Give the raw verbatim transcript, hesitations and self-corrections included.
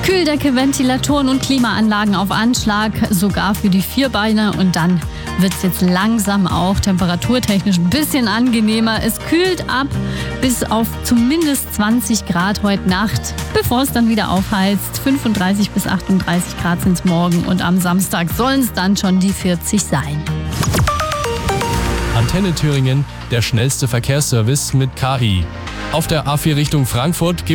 Kühldecke, Ventilatoren und Klimaanlagen auf Anschlag, sogar für die Vierbeiner. Und dann wird es jetzt langsam auch temperaturtechnisch ein bisschen angenehmer. Es kühlt ab bis auf zumindest zwanzig Grad heute Nacht, bevor es dann wieder aufheizt. fünfunddreißig bis achtunddreißig Grad sind es morgen und am Samstag sollen es dann schon die vierzig sein. Antenne Thüringen, der schnellste Verkehrsservice mit K I. Auf der A vier Richtung Frankfurt gibt